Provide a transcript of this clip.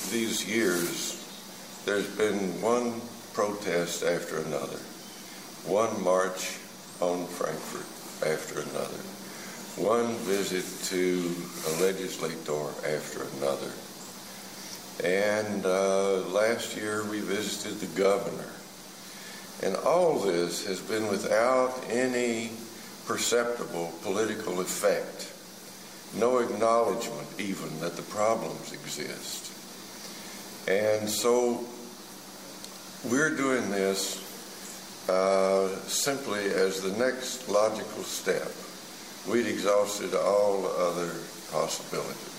these years, there's been one protest after another, one march on Frankfurt after another, one visit to a legislator after another. And last year we visited the governor. And all this has been without any perceptible political effect, no acknowledgement even that the problems exist. And so we're doing this simply as the next logical step. We'd exhausted all other possibilities.